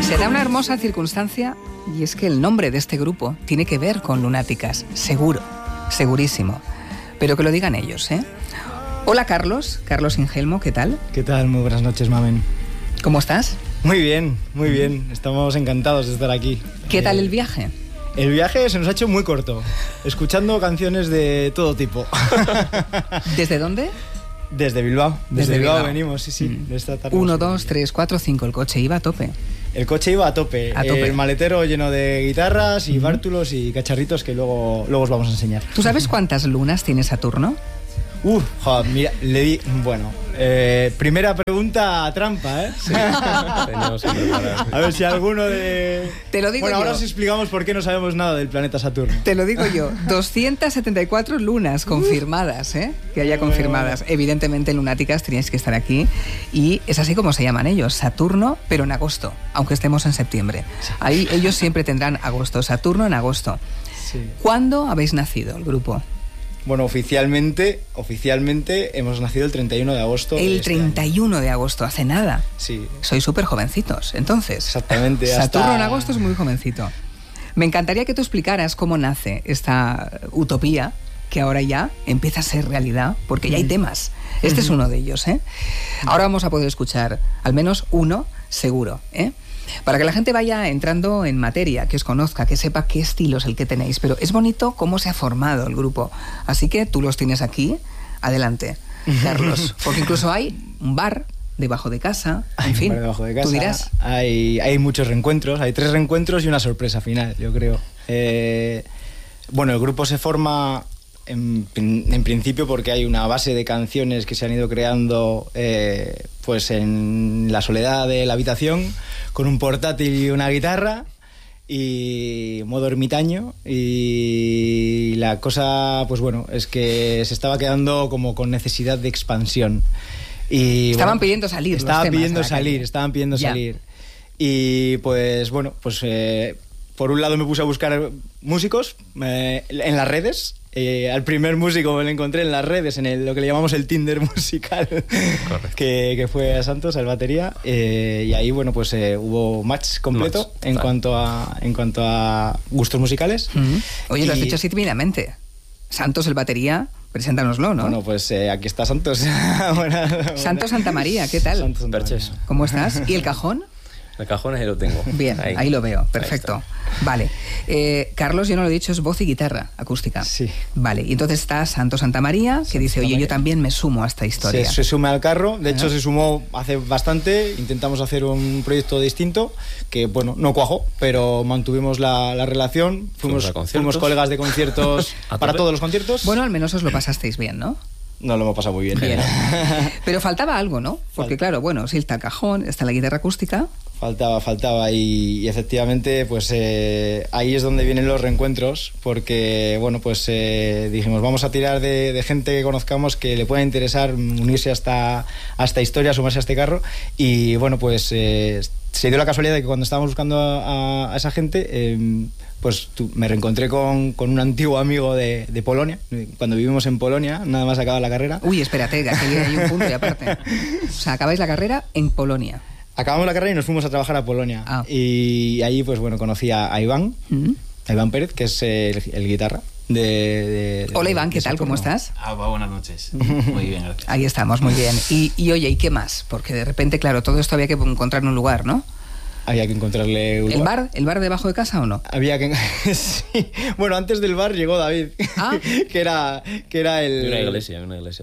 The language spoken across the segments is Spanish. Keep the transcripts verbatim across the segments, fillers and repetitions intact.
Se da una hermosa circunstancia y es que el nombre de este grupo tiene que ver con lunáticas, seguro, segurísimo. Pero que lo digan ellos, ¿eh? Hola Carlos, Carlos Ingelmo, ¿qué tal? ¿Qué tal? Muy buenas noches, Mamen. ¿Cómo estás? Muy bien, muy bien. Estamos encantados de estar aquí. ¿Qué eh, tal el viaje? El viaje se nos ha hecho muy corto, escuchando canciones de todo tipo. ¿Desde dónde? Desde Bilbao. Desde, Desde Bilbao, Bilbao venimos, sí, sí. Mm. De esta tarde. Uno, dos, tres, cuatro, cinco. El coche iba a tope. El coche iba a tope. A tope. El maletero lleno de guitarras y bártulos y cacharritos que luego, luego os vamos a enseñar. ¿Tú sabes cuántas lunas tiene Saturno? Uf, joder, mira, le di... Bueno, eh, primera pregunta trampa, ¿eh? Sí, tenemos que preparar. A ver si alguno de... Te lo digo bueno, yo. ahora os explicamos por qué no sabemos nada del planeta Saturno. Te lo digo yo, doscientas setenta y cuatro lunas confirmadas, ¿eh? Que haya confirmadas. Evidentemente, lunáticas, tenéis que estar aquí. Y es así como se llaman ellos, Saturno, pero en agosto, aunque estemos en septiembre. Ahí ellos siempre tendrán agosto, Saturno en agosto. Sí. ¿Cuándo habéis nacido, el grupo? Bueno, oficialmente, oficialmente hemos nacido el treinta y uno de agosto. El de este treinta y uno año. de agosto, hace nada. Sí. Sois súper jovencitos, entonces. Exactamente. Saturno hasta... en agosto es muy jovencito. Me encantaría que tú explicaras cómo nace esta utopía que ahora ya empieza a ser realidad, porque ya hay temas. Este es uno de ellos, ¿eh? Ahora vamos a poder escuchar al menos uno seguro, ¿eh? Para que la gente vaya entrando en materia, que os conozca, que sepa qué estilo es el que tenéis. Pero es bonito cómo se ha formado el grupo. Así que tú los tienes aquí. Adelante, Carlos. Porque incluso hay un bar debajo de casa. En fin, debajo de casa. tú dirás. Hay, hay muchos reencuentros. Hay tres reencuentros y una sorpresa final, yo creo. Eh, bueno, el grupo se forma... En, en principio porque hay una base de canciones que se han ido creando eh, pues en la soledad de la habitación, con un portátil y una guitarra y modo ermitaño, y la cosa pues bueno es que se estaba quedando como con necesidad de expansión y estaban bueno, pidiendo salir estaban los temas pidiendo a la salir calle. estaban pidiendo Ya. salir y pues bueno pues eh, por un lado me puse a buscar músicos eh, en las redes. Eh, al primer músico me lo encontré en las redes, en el, lo que le llamamos el Tinder musical, que, que fue a Santos, al batería, eh, y ahí bueno pues eh, hubo match completo Match, en vale. cuanto a en cuanto a gustos musicales. Mm. Oye, lo has Y- dicho así tímidamente. Santos, el batería, preséntanoslo, ¿no? Bueno, pues eh, aquí está Santos. Buena- buena- Santos Santa María, ¿qué tal? Santos Santa Perches. María. ¿Cómo estás? ¿Y el cajón? El cajón ahí lo tengo. Bien, ahí, lo veo, perfecto. Vale. Eh, Carlos, yo no lo he dicho, es voz y guitarra acústica. Sí. Vale, y entonces está Santos Santa María, que dice, Santa oye, yo María. también me sumo a esta Se, historia. se suma al carro, de hecho Ajá. se sumó hace bastante, intentamos hacer un proyecto distinto, que bueno, no cuajó, pero mantuvimos la, la relación, Fuimos fuimos, a conciertos. fuimos colegas de conciertos A para tope. todos los conciertos. Bueno, al menos os lo pasasteis bien, ¿no? Nos lo hemos pasado muy bien. Bien. Pero faltaba algo, ¿no? Porque Falta. claro, bueno, sí está el cajón, está la guitarra acústica. Faltaba, faltaba y, y efectivamente pues eh, ahí es donde vienen los reencuentros, porque bueno pues eh, dijimos vamos a tirar de, de gente que conozcamos que le pueda interesar unirse a esta, a esta historia, sumarse a este carro, y bueno pues eh, se dio la casualidad de que cuando estábamos buscando a, a esa gente eh, pues tú, me reencontré con, con un antiguo amigo de, de Polonia, cuando vivimos en Polonia, nada más acaba la carrera. Uy, espérate, que aquí hay un punto y aparte. O sea, acabáis la carrera en Polonia. Acabamos la carrera y nos fuimos a trabajar a Polonia. Ah. Y ahí, pues bueno, conocí a, a Iván, Mm. a Iván Pérez, que es el, el guitarra de, de- de- Hola Iván, de ¿qué tal? ¿Cómo Saturno. estás? Ah, va, buenas noches. Muy bien, gracias. Ahí estamos, muy bien. Y, y oye, ¿y qué más? Porque de repente, claro, todo esto había que encontrar un lugar, ¿no? Había que encontrarle un ¿El lugar. bar? ¿El bar debajo de casa o no? Había que... sí. Bueno, antes del bar llegó David, Ah. que era que era el... De una iglesia, de una iglesia.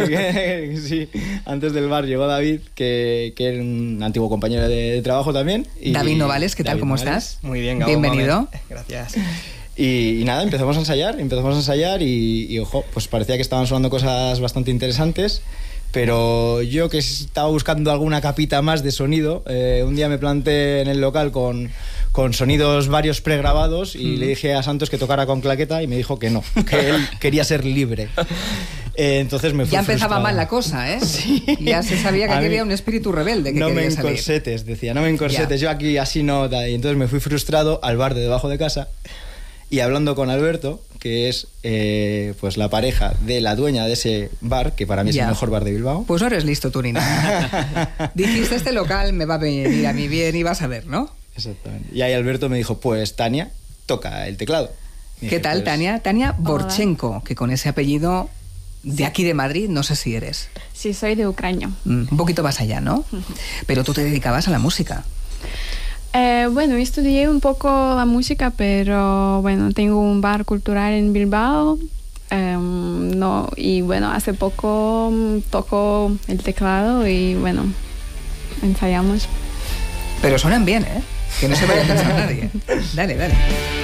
Eh, sí, antes del bar llegó David, que, que era un antiguo compañero de, de trabajo también. y- David Novales, ¿qué tal? David ¿Cómo Novales. estás? Muy bien, Gabo, Bienvenido. Mamen. Gracias. Y, y nada, empezamos a ensayar, empezamos a ensayar y, y, ojo, pues parecía que estaban sonando cosas bastante interesantes, pero yo que estaba buscando alguna capita más de sonido, eh, un día me planté en el local con, con sonidos varios pregrabados y Mm. le dije a Santos que tocara con claqueta y me dijo que no, que él quería ser libre. Eh, entonces me fui Ya empezaba frustrado. mal la cosa, ¿eh? Sí. Ya se sabía que A aquí mí- había un espíritu rebelde que no me quería salir. encorsetes, decía, no me encorsetes, Ya. yo aquí así no, tal. Y entonces me fui frustrado al bar de debajo de casa y hablando con Alberto, que es eh, pues la pareja de la dueña de ese bar, que para mí es Ya. el mejor bar de Bilbao. Pues no eres listo tú ni nada. Dijiste, este local me va a venir a mí bien y vas a ver, ¿no? Exactamente. Y ahí Alberto me dijo, pues Tania, toca el teclado. Y ¿Qué dije, tal, pues, Tania? Tania Borchenko, que con ese apellido de aquí de Madrid, no sé si eres. Sí, soy de Ucrania. Mm, un poquito más allá, ¿no? Pero tú te dedicabas a la música. Eh, bueno, estudié un poco la música, pero bueno, tengo un bar cultural en Bilbao. Eh, no, y bueno, hace poco toco el teclado y bueno, ensayamos. Pero suenan bien, ¿eh? Que no se vaya a pensar nadie. Dale, dale.